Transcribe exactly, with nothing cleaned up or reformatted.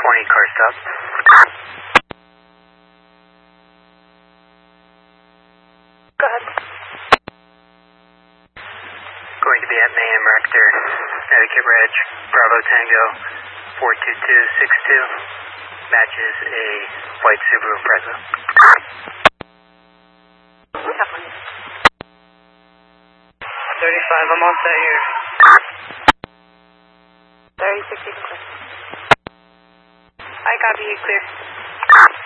twenty, car stop. Go ahead. Going to be at Mayhem Rector, Connecticut Reg, Bravo Tango, four two two six two. Matches a white Subaru Impreza. thirty-five, I'm all set here. thirty-six, I copy you, clear.